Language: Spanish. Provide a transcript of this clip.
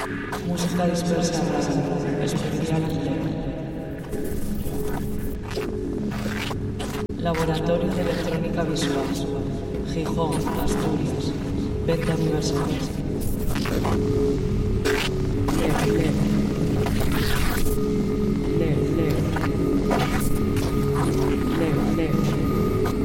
Música dispersa rara, especial Guillermo. Laboratorio de Electrónica Visual, Gijón, Asturias. Venta universal.